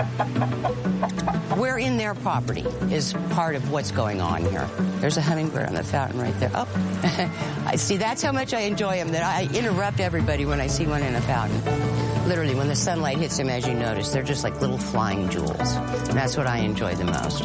We're in their property is part of what's going on here. There's a hummingbird on the fountain right there. Oh, I see. That's how much I enjoy them, that I interrupt everybody when I see one in a fountain. Literally, when the sunlight hits them, as you notice, they're just like little flying jewels. And that's what I enjoy the most.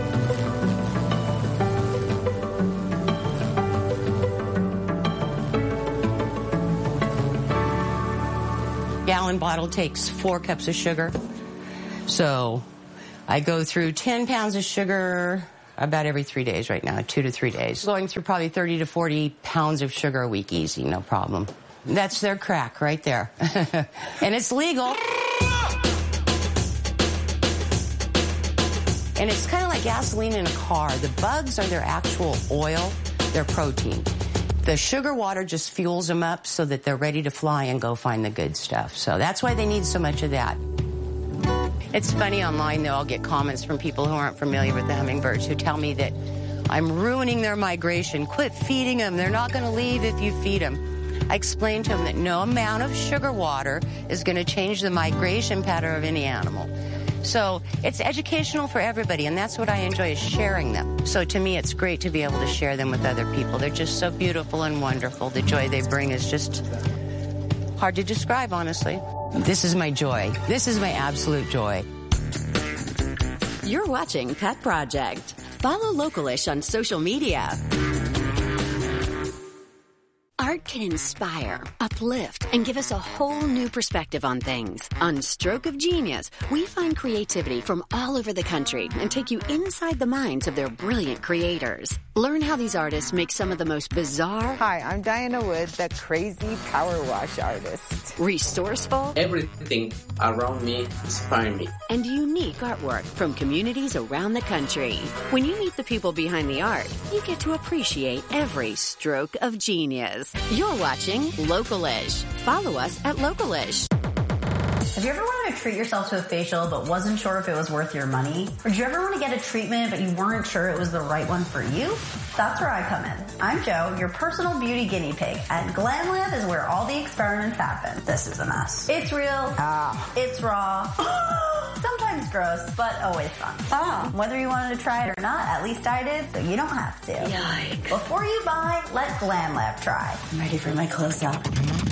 Gallon bottle takes 4 cups of sugar. So I go through 10 pounds of sugar about every 3 days right now, 2 to 3 days. Going through probably 30 to 40 pounds of sugar a week, easy, no problem. That's their crack right there. And it's legal. And it's kind of like gasoline in a car. The bugs are their actual oil, their protein. The sugar water just fuels them up so that they're ready to fly and go find the good stuff. So that's why they need so much of that. It's funny online, though, I'll get comments from people who aren't familiar with the hummingbirds who tell me that I'm ruining their migration. Quit feeding them. They're not going to leave if you feed them. I explained to them that no amount of sugar water is going to change the migration pattern of any animal. So it's educational for everybody, and that's what I enjoy, is sharing them. So to me, it's great to be able to share them with other people. They're just so beautiful and wonderful. The joy they bring is just hard to describe, honestly. This is my joy. This is my absolute joy. You're watching Pet Project. Follow Localish on social media. Art can inspire, uplift, and give us a whole new perspective on things. On Stroke of Genius, we find creativity from all over the country and take you inside the minds of their brilliant creators. Learn how these artists make some of the most bizarre... Hi, I'm Diana Wood, the crazy power wash artist. Resourceful... Everything around me inspires me. And unique artwork from communities around the country. When you meet the people behind the art, you get to appreciate every stroke of genius. You're watching Localish. Follow us at Localish. Have you ever wanted to treat yourself to a facial but wasn't sure if it was worth your money? Or did you ever want to get a treatment but you weren't sure it was the right one for you? That's where I come in. I'm Jo, your personal beauty guinea pig, and Glam Lab is where all the experiments happen. This is a mess. It's real. It's raw. Sometimes gross, but always fun. Whether you wanted to try it or not, at least I did, so you don't have to. Yikes. Before you buy, let Glam Lab try. I'm ready for my close-up.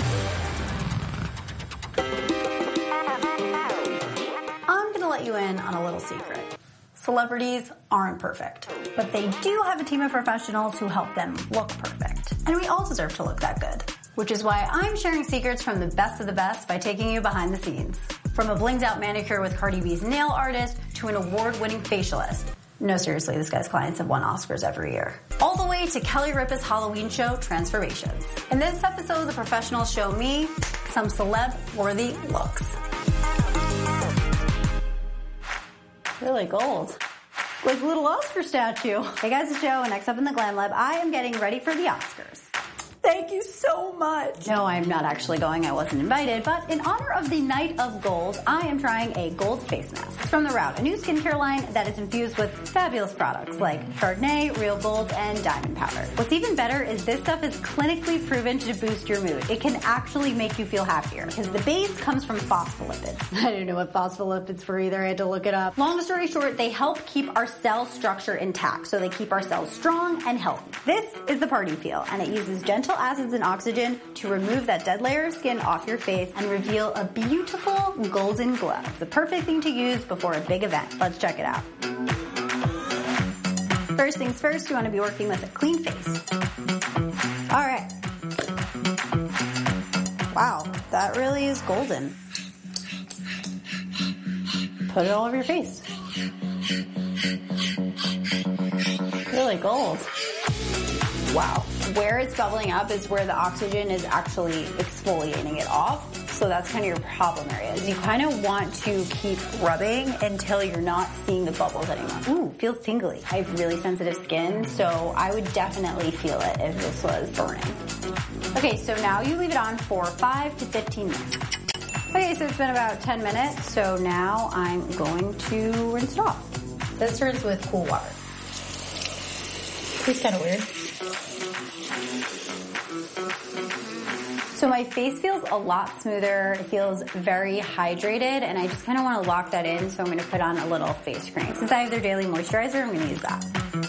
I'm going to let you in on a little secret. Celebrities aren't perfect, but they do have a team of professionals who help them look perfect. And we all deserve to look that good. Which is why I'm sharing secrets from the best of the best by taking you behind the scenes. From a blinged out manicure with Cardi B's nail artist to an award-winning facialist. No, seriously, this guy's clients have won Oscars every year. All the way to Kelly Ripa's Halloween show, Transformations. In this episode, the professionals show me some celeb-worthy looks. Really gold. Like a little Oscar statue. Hey guys, it's Jo, and next up in the Glam Lab, I am getting ready for the Oscars. Thank you so much. No, I'm not actually going. I wasn't invited. But in honor of the Night of Gold, I am trying a gold face mask from The Route, a new skincare line that is infused with fabulous products like Chardonnay, Real Gold, and Diamond Powder. What's even better is this stuff is clinically proven to boost your mood. It can actually make you feel happier because the base comes from phospholipids. I didn't know what phospholipids were either. I had to look it up. Long story short, they help keep our cell structure intact, so they keep our cells strong and healthy. This is the Party Peel, and it uses gentle acids and oxygen to remove that dead layer of skin off your face and reveal a beautiful golden glow. It's the perfect thing to use before a big event. Let's check it out. First things first, you want to be working with a clean face. All right. Wow, that really is golden. Put it all over your face. Really gold. Wow. Where it's bubbling up is where the oxygen is actually exfoliating it off. So that's kind of your problem areas. You kind of want to keep rubbing until you're not seeing the bubbles anymore. Ooh, feels tingly. I have really sensitive skin, so I would definitely feel it if this was burning. Okay, so now you leave it on for 5 to 15 minutes. Okay, so it's been about 10 minutes, so now I'm going to rinse it off. This rinse with cool water. It's kind of weird. So my face feels a lot smoother. It feels very hydrated, and I just kind of want to lock that in, so I'm going to put on a little face cream. Since I have their daily moisturizer, I'm going to use that.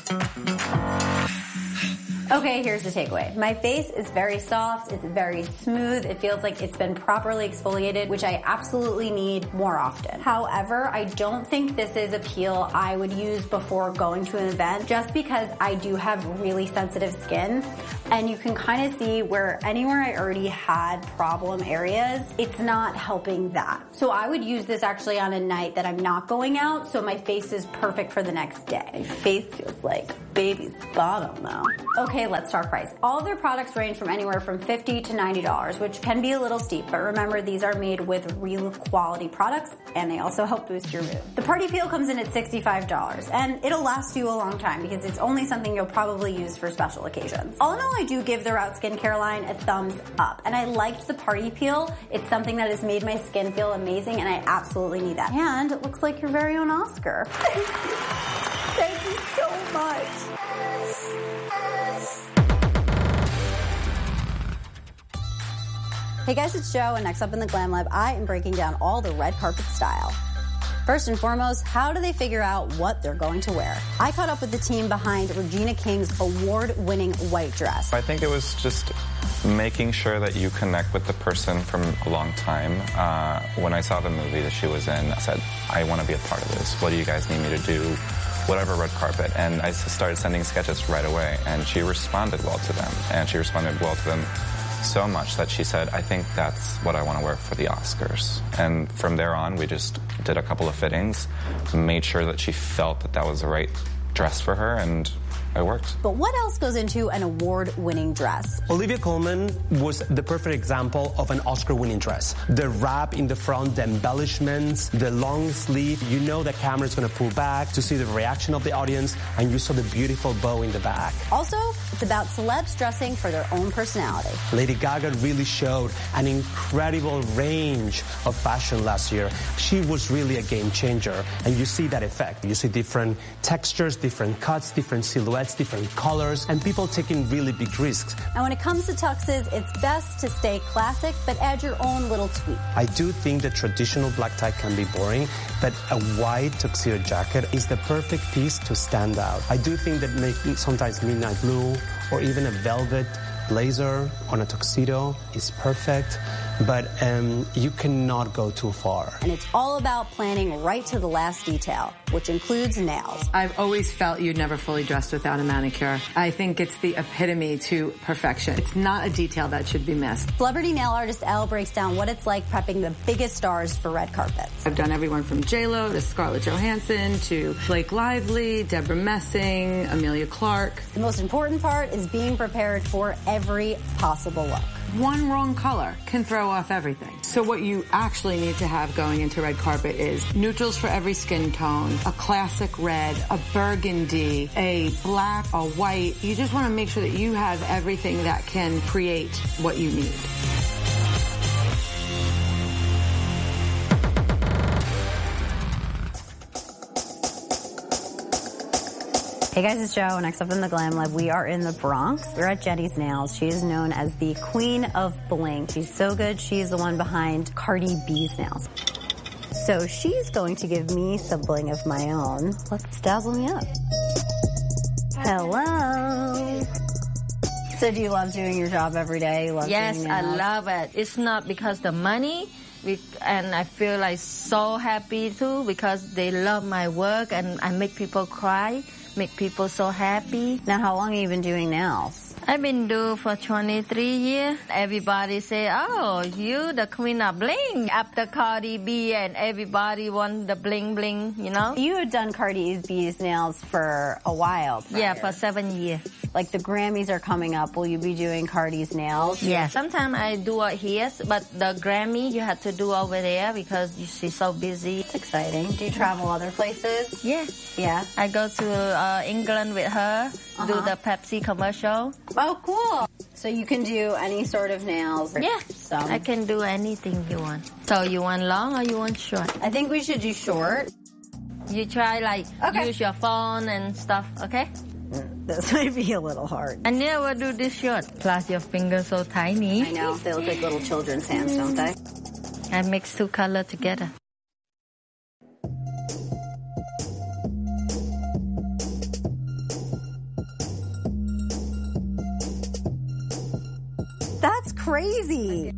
Okay, here's the takeaway. My face is very soft, it's very smooth, it feels like it's been properly exfoliated, which I absolutely need more often. However, I don't think this is a peel I would use before going to an event, just because I do have really sensitive skin, and you can kind of see where anywhere I already had problem areas, it's not helping that. So I would use this actually on a night that I'm not going out, so my face is perfect for the next day. My face feels like baby's bottom though. Okay, let's talk price. All of their products range from anywhere from $50 to $90, which can be a little steep, but remember, these are made with real quality products, and they also help boost your mood. The party peel comes in at $65, and it'll last you a long time because it's only something you'll probably use for special occasions. All in all, I do give the Route Skincare line a thumbs up, and I liked the party peel. It's something that has made my skin feel amazing, and I absolutely need that. And it looks like your very own Oscar. Thank you so much. Hey guys, it's Jo, and next up in the Glam Lab, I am breaking down all the red carpet style. First and foremost, how do they figure out what they're going to wear? I caught up with the team behind Regina King's award-winning white dress. I think it was just making sure that you connect with the person from a long time. When I saw the movie that she was in, I said, I want to be a part of this. What do you guys need me to do? Whatever red carpet. And I started sending sketches right away, and she responded well to them. And she responded well to them so much that she said, I think that's what I want to wear for the Oscars. And from there on, we just did a couple of fittings, made sure that she felt that that was the right dress for her, and it worked. But what else goes into an award-winning dress? Olivia Colman was the perfect example of an Oscar-winning dress. The wrap in the front, the embellishments, the long sleeve. You know the camera's going to pull back to see the reaction of the audience, and you saw the beautiful bow in the back. Also, it's about celebs dressing for their own personality. Lady Gaga really showed an incredible range of fashion last year. She was really a game changer, and you see that effect. You see different textures, different cuts, different silhouettes, different colors, and people taking really big risks. And when it comes to tuxes, it's best to stay classic, but add your own little tweak. I do think the traditional black tie can be boring, but a white tuxedo jacket is the perfect piece to stand out. I do think that making sometimes midnight blue or even a velvet blazer on a tuxedo is perfect, but you cannot go too far. And it's all about planning right to the last detail, which includes nails. I've always felt you'd never fully dressed without a manicure. I think it's the epitome to perfection. It's not a detail that should be missed. Celebrity nail artist Elle breaks down what it's like prepping the biggest stars for red carpets. I've done everyone from J-Lo to Scarlett Johansson to Blake Lively, Deborah Messing, Amelia Clark. The most important part is being prepared for every possible look. One wrong color can throw off everything. So what you actually need to have going into red carpet is neutrals for every skin tone, a classic red, a burgundy, a black, a white. You just want to make sure that you have everything that can create what you need. Hey guys, it's Jo. Next up in the Glam Lab, we are in the Bronx. We're at Jenny's Nails. She is known as the Queen of Bling. She's so good, she's the one behind Cardi B's nails. So she's going to give me some bling of my own. Let's dazzle me up. Hello. So do you love doing your job every day? You love yes, doing I nails? love it. It's not because the money, and I feel like so happy too because they love my work and I make people cry. Make people so happy. Now, how long have you been doing nails? I've been doing for 23 years. Everybody say, oh, you the queen of bling. After Cardi B and everybody want the bling bling, you know? You had done Cardi B's nails for a while prior. Yeah, for 7 years. Like the Grammys are coming up. Will you be doing Cardi's nails? Yeah, sometimes I do it here, but the Grammy you have to do over there because she's so busy. It's exciting. Do you travel other places? Yeah. Yeah? I go to England with her, do the Pepsi commercial. Oh, cool. So you can do any sort of nails? Yeah, I can do anything you want. So you want long or you want short? I think we should do short. You try use your phone and stuff, okay? This might be a little hard. I never do this shot. Plus your fingers so tiny. I know. They look like little children's hands, don't they? I mix two colors together. That's crazy.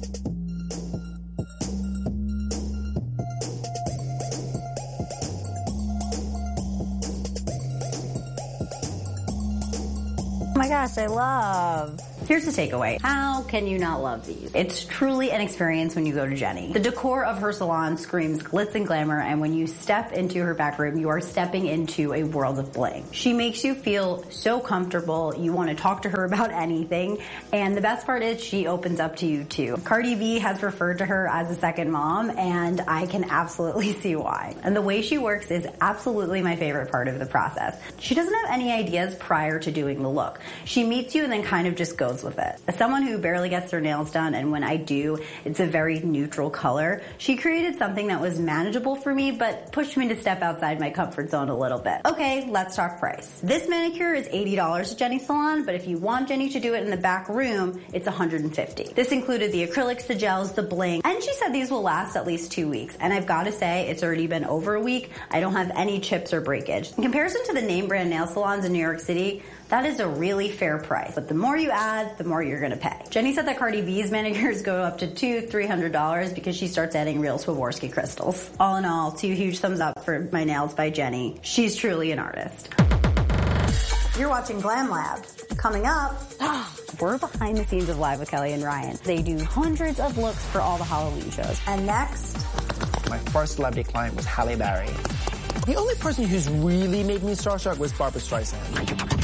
Oh my gosh, I love. Here's the takeaway. How can you not love these? It's truly an experience when you go to Jenny. The decor of her salon screams glitz and glamour, and when you step into her back room, you are stepping into a world of bling. She makes you feel so comfortable. You want to talk to her about anything, and the best part is she opens up to you too. Cardi B has referred to her as a second mom, and I can absolutely see why. And the way she works is absolutely my favorite part of the process. She doesn't have any ideas prior to doing the look. She meets you and then kind of just goes with it. As someone who barely gets their nails done, and when I do, it's a very neutral color, she created something that was manageable for me, but pushed me to step outside my comfort zone a little bit. Okay, let's talk price. This manicure is $80 at Jenny's Salon, but if you want Jenny to do it in the back room, it's $150. This included the acrylics, the gels, the bling, and she said these will last at least 2 weeks. And I've got to say, it's already been over a week. I don't have any chips or breakage. In comparison to the name brand nail salons in New York City, that is a really fair price. But the more you add, the more you're gonna pay. Jenny said that Cardi B's manicures go up to $200-300 because she starts adding real Swarovski crystals. All in all, 2 huge thumbs up for my nails by Jenny. She's truly an artist. You're watching Glam Lab. Coming up, we're behind the scenes of Live with Kelly and Ryan. They do hundreds of looks for all the Halloween shows. And next, my first celebrity client was Halle Berry. The only person who's really made me starstruck was Barbra Streisand.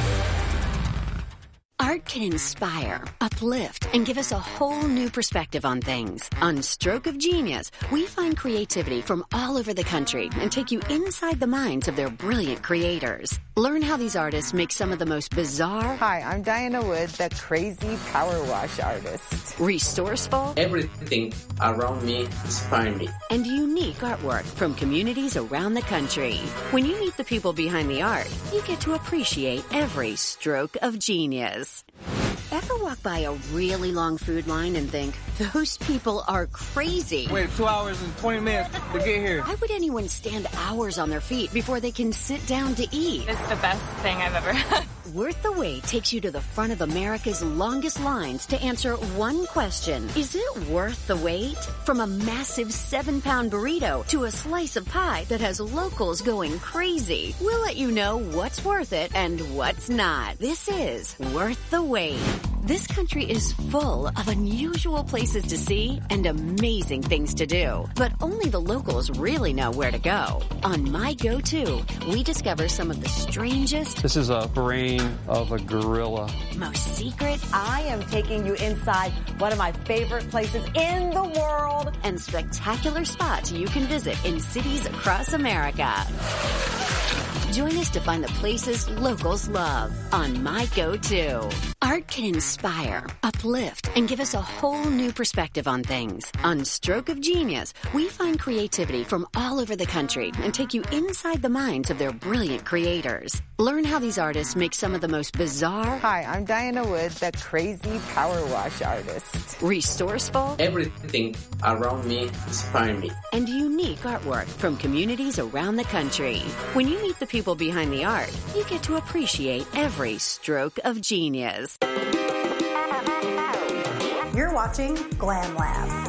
Art can inspire, uplift, and give us a whole new perspective on things. On Stroke of Genius, we find creativity from all over the country and take you inside the minds of their brilliant creators. Learn how these artists make some of the most bizarre... Hi, I'm Diana Wood, the crazy power wash artist. Resourceful... Everything around me inspires me. And unique artwork from communities around the country. When you meet the people behind the art, you get to appreciate every stroke of genius. Ever walk by a really long food line and think, those people are crazy? Wait 2 hours and 20 minutes to get here. Why would anyone stand hours on their feet before they can sit down to eat? It's the best thing I've ever had. Worth the Wait takes you to the front of America's longest lines to answer one question. Is it worth the wait? From a massive 7-pound burrito to a slice of pie that has locals going crazy. We'll let you know what's worth it and what's not. This is Worth the Wait. This country is full of unusual places to see and amazing things to do. But only the locals really know where to go. On My Go-To, we discover some of the strangest... This is a brain of a gorilla. Most secret... I am taking you inside one of my favorite places in the world. And spectacular spots you can visit in cities across America. Join us to find the places locals love on My Go-To. Art can inspire, uplift, and give us a whole new perspective on things. On Stroke of Genius, we find creativity from all over the country and take you inside the minds of their brilliant creators. Learn how these artists make some of the most bizarre... Hi, I'm Diana Wood, the crazy power wash artist. Resourceful... Everything around me inspires me. And unique artwork from communities around the country. When you meet the people behind the art, you get to appreciate every stroke of genius. You're watching Glam Lab.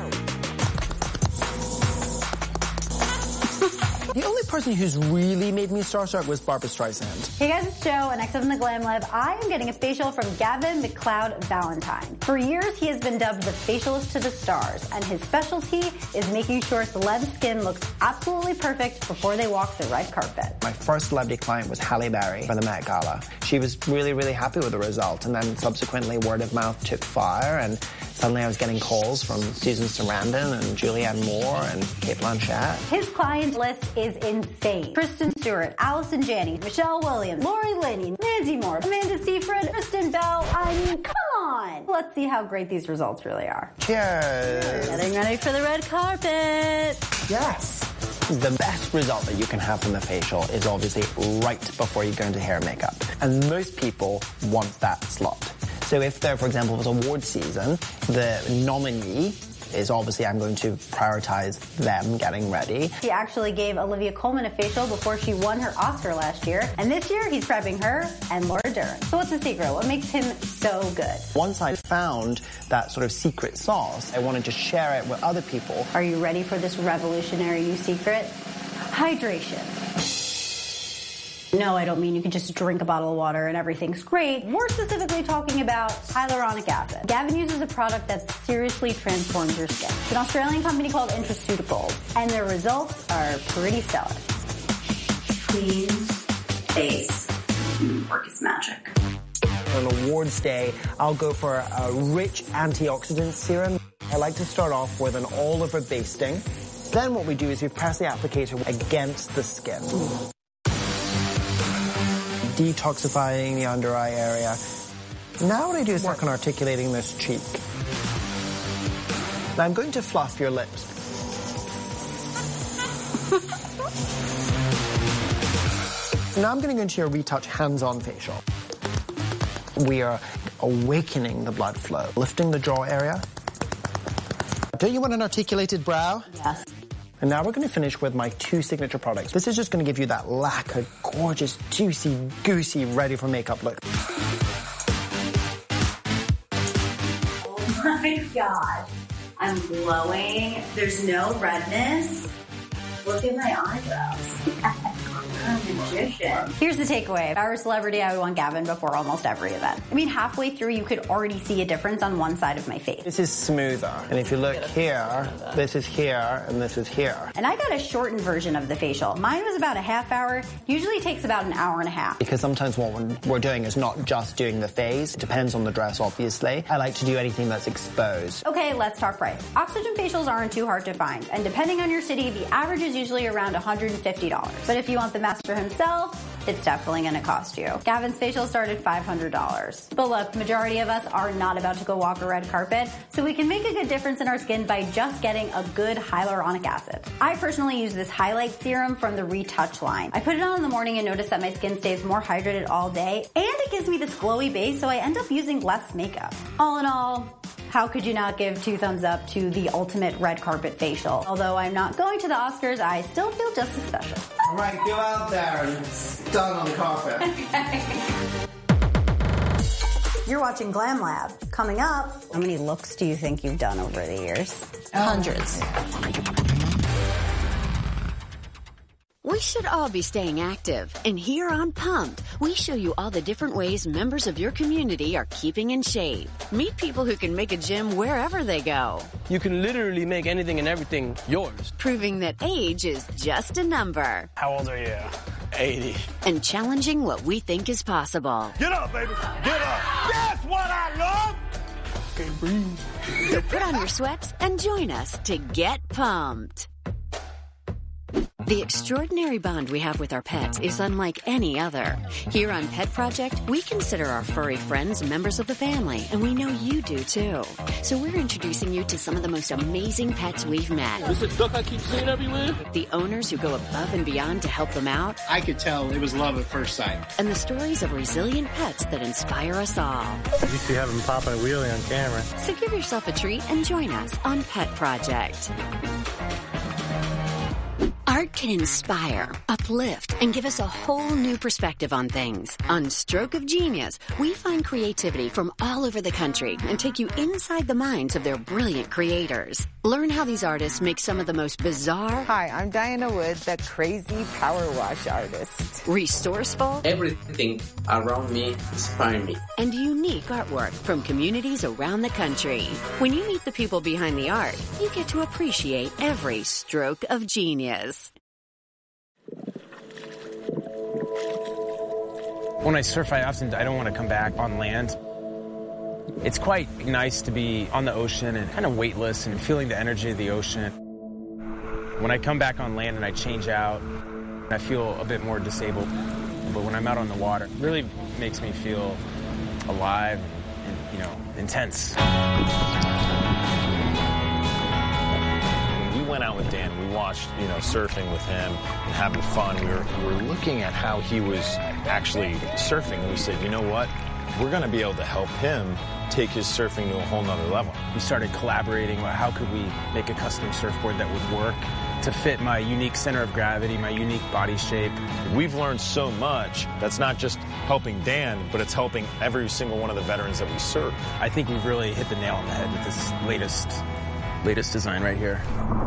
The only person who's really made me starstruck was Barbra Streisand. Hey guys, it's Jo, and next up in the Glam Lab, I am getting a facial from Gavin McLeod-Valentine. For years, he has been dubbed the facialist to the stars, and his specialty is making sure celeb skin looks absolutely perfect before they walk the red carpet. My first celebrity client was Halle Berry for the Met Gala. She was really, really happy with the result, and then subsequently word of mouth took fire, and suddenly I was getting calls from Susan Sarandon and Julianne Moore and Cate Blanchett. His client list is insane. Kristen Stewart, Allison Janney, Michelle Williams, Lori Linney, Nancy Moore, Amanda Seyfried, Kristen Bell. I mean, come on. Let's see how great these results really are. Cheers. Getting ready for the red carpet. Yes. The best result that you can have from the facial is obviously right before you go into hair and makeup. And most people want that slot. So if there, for example, was award season, the nominee is obviously I'm going to prioritize them getting ready. He actually gave Olivia Colman a facial before she won her Oscar last year. And this year, he's prepping her and Laura Dern. So what's the secret? What makes him so good? Once I found that sort of secret sauce, I wanted to share it with other people. Are you ready for this revolutionary new secret? Hydration. No, I don't mean you can just drink a bottle of water and everything's great. We're specifically talking about hyaluronic acid. Gavin uses a product that seriously transforms your skin. It's an Australian company called Intraceuticals, and their results are pretty stellar. Clean face. Work is magic. On awards day, I'll go for a rich antioxidant serum. I like to start off with an all-over basting. Then what we do is we press the applicator against the skin. Detoxifying the under eye area. Now what I do is work on articulating this cheek. Now I'm going to fluff your lips. Now I'm going to go into your retouch hands-on facial. We are awakening the blood flow, lifting the jaw area. Don't you want an articulated brow? Yes. And now we're going to finish with my two signature products. This is just going to give you that lacquered, gorgeous, juicy, goosey, ready for makeup look. Oh my God. I'm glowing. There's no redness. Look at my eyebrows. I'm a magician. Here's the takeaway. If I were a celebrity, I would want Gavin before almost every event. I mean, halfway through, you could already see a difference on one side of my face. This is smoother. And if you look here, this is here, and this is here. And I got a shortened version of the facial. Mine was about a half hour. Usually takes about an hour and a half. Because sometimes what we're doing is not just doing the face. It depends on the dress, obviously. I like to do anything that's exposed. Okay, let's talk price. Oxygen facials aren't too hard to find. And depending on your city, the average is usually around $150. But if you want the master himself, it's definitely going to cost you. Gavin's facial started $500. But look, the majority of us are not about to go walk a red carpet, so we can make a good difference in our skin by just getting a good hyaluronic acid. I personally use this highlight serum from the Retouch line. I put it on in the morning and notice that my skin stays more hydrated all day, and it gives me this glowy base, so I end up using less makeup. All in all, how could you not give 2 thumbs up to the ultimate red carpet facial? Although I'm not going to the Oscars, I still feel just as special. All right, go out there and stun on the carpet. You're watching Glam Lab. Coming up, how many looks do you think you've done over the years? Hundreds. We should all be staying active. And here on Pumped, we show you all the different ways members of your community are keeping in shape. Meet people who can make a gym wherever they go. You can literally make anything and everything yours. Proving that age is just a number. How old are you? 80. And challenging what we think is possible. Get up, baby. Get up. That's what I love. Okay, breathe. So put on your sweats and join us to get pumped. The extraordinary bond we have with our pets is unlike any other. Here on Pet Project, we consider our furry friends members of the family, and we know you do too. So we're introducing you to some of the most amazing pets we've met. This is a duck I keep seeing everywhere. The owners who go above and beyond to help them out. I could tell it was love at first sight. And the stories of resilient pets that inspire us all. You used to have them popping a wheelie on camera. So give yourself a treat and join us on Pet Project. Art can inspire, uplift, and give us a whole new perspective on things. On Stroke of Genius, we find creativity from all over the country and take you inside the minds of their brilliant creators. Learn how these artists make some of the most bizarre... Hi, I'm Diana Wood, the crazy power wash artist. Resourceful... Everything around me inspires me. And unique artwork from communities around the country. When you meet the people behind the art, you get to appreciate every stroke of genius. When I surf, I don't want to come back on land. It's quite nice to be on the ocean and kind of weightless and feeling the energy of the ocean. When I come back on land and I change out, I feel a bit more disabled. But when I'm out on the water, it really makes me feel alive and, intense. We went out out with Dan. We watched, surfing with him and having fun. We were looking at how he was actually surfing, and we said, you know what? We're going to be able to help him take his surfing to a whole nother level. We started collaborating about how could we make a custom surfboard that would work to fit my unique center of gravity, my unique body shape. We've learned so much that's not just helping Dan, but it's helping every single one of the veterans that we serve. I think we've really hit the nail on the head with this latest design right here.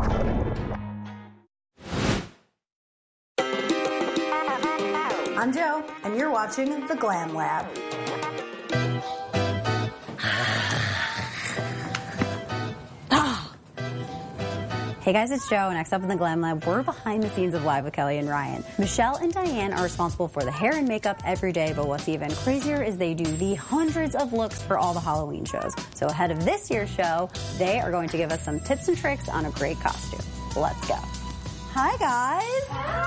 I'm Joe, and you're watching The Glam Lab. Hey guys, it's Joe, and next up in The Glam Lab, we're behind the scenes of Live with Kelly and Ryan. Michelle and Diane are responsible for the hair and makeup every day, but what's even crazier is they do the hundreds of looks for all the Halloween shows. So ahead of this year's show, they are going to give us some tips and tricks on a great costume. Let's go. Hi guys.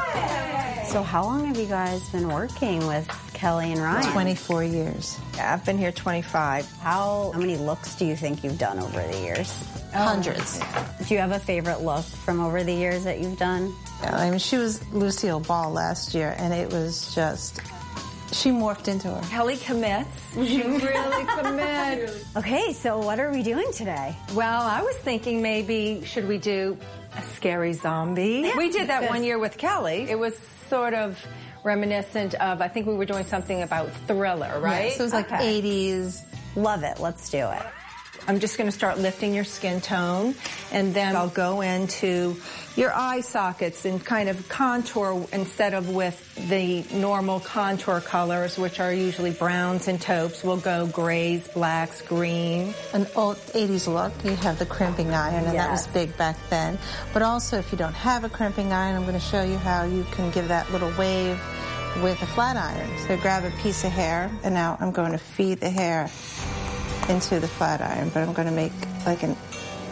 Hi. So how long have you guys been working with Kelly and Ryan? 24 years. Yeah, I've been here 25. How many looks do you think you've done over the years? Hundreds. Do you have a favorite look from over the years that you've done? Yeah, I mean, she was Lucille Ball last year, and it was just, she morphed into her. Kelly commits. She really commits. Okay, so what are we doing today? Well, I was thinking maybe should we do a scary zombie? Yeah. We did that one year with Kelly. It was sort of reminiscent of, I think we were doing something about Thriller, right? Yeah, so it was like 80s. Love it. Let's do it. I'm just going to start lifting your skin tone, and then I'll go into your eye sockets and kind of contour instead of with the normal contour colors, which are usually browns and taupes. We'll go grays, blacks, green. An old 80s look, you have the crimping iron, and that was big back then. But also, if you don't have a crimping iron, I'm going to show you how you can give that little wave with a flat iron. So grab a piece of hair, and now I'm going to feed the hair into the flat iron, but I'm going to make like an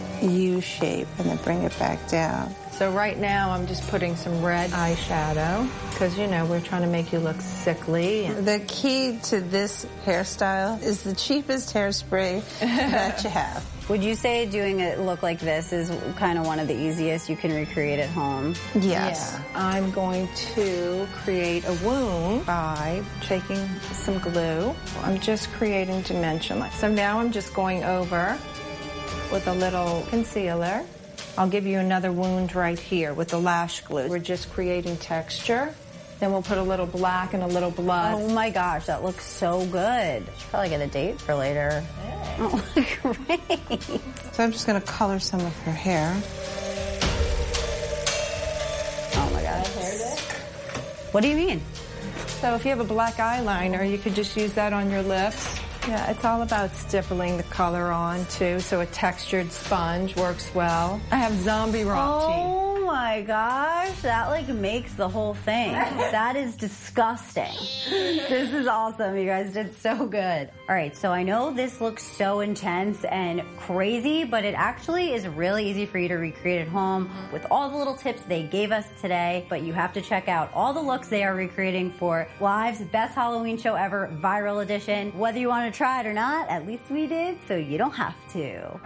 U shape and then bring it back down. So right now I'm just putting some red eyeshadow because, we're trying to make you look sickly. The key to this hairstyle is the cheapest hairspray that you have. Would you say doing a look like this is kind of one of the easiest you can recreate at home? Yes. Yeah. I'm going to create a wound by taking some glue. I'm just creating dimension. So now I'm just going over with a little concealer. I'll give you another wound right here with the lash glue. We're just creating texture. Then we'll put a little black and a little blood. Oh my gosh, that looks so good. Should probably get a date for later. Hey. Oh, great. So I'm just going to color some of her hair. Oh my gosh. What do you mean? So if you have a black eyeliner, you could just use that on your lips. Yeah, it's all about stippling the color on, too, so a textured sponge works well. I have zombie rock tea. Oh my gosh, that makes the whole thing. That is disgusting. This is awesome. You guys did so good. All right, so I know this looks so intense and crazy, but it actually is really easy for you to recreate at home with all the little tips they gave us today. But you have to check out all the looks they are recreating for Live's Best Halloween Show Ever Viral Edition. Whether you want to try it or not, at least we did, so you don't have to.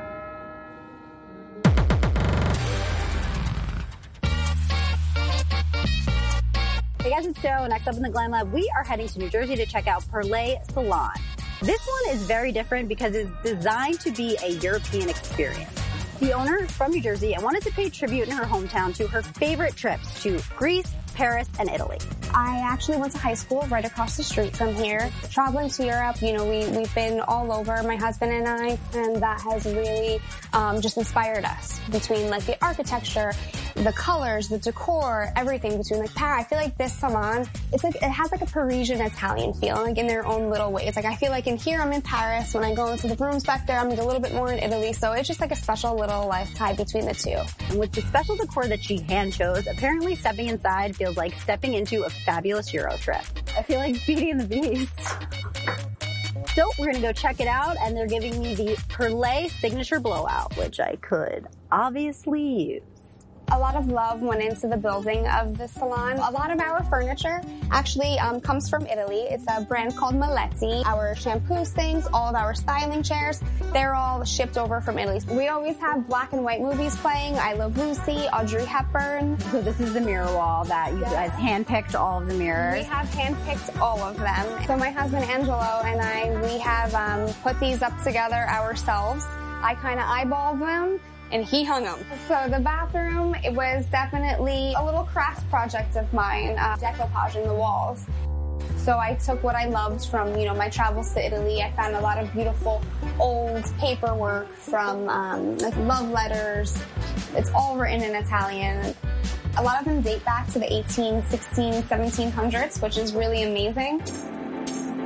Hey guys, it's Joe. Next up in the Glam Lab, we are heading to New Jersey to check out Perlé Salon. This one is very different because it's designed to be a European experience. The owner is from New Jersey and wanted to pay tribute in her hometown to her favorite trips to Greece, Paris, and Italy. I actually went to high school right across the street from here. Traveling to Europe, we've been all over, my husband and I, and that has really just inspired us between the architecture, the colors, the decor, everything between Paris. I feel like this salon, it has a Parisian Italian feel, in their own little ways. I feel like in here I'm in Paris. When I go into the rooms back there, I'm a little bit more in Italy. So it's just a special little life tie between the two. And with the special decor that she hand chose, apparently stepping inside feels like stepping into a fabulous Euro trip. I feel like Beauty and the Beast. So we're going to go check it out, and they're giving me the Perlé Signature Blowout, which I could obviously use. A lot of love went into the building of the salon. A lot of our furniture actually comes from Italy. It's a brand called Maletti. Our shampoo sinks, all of our styling chairs, they're all shipped over from Italy. We always have black and white movies playing. I Love Lucy, Audrey Hepburn. So this is the mirror wall that you guys handpicked all of the mirrors. We have handpicked all of them. So my husband Angelo and I, we have put these up together ourselves. I kind of eyeballed them, and he hung them. So the bathroom, it was definitely a little craft project of mine, decoupaging the walls. So I took what I loved from, my travels to Italy. I found a lot of beautiful old paperwork from, like love letters. It's all written in Italian. A lot of them date back to the 1816, 1700s, which is really amazing.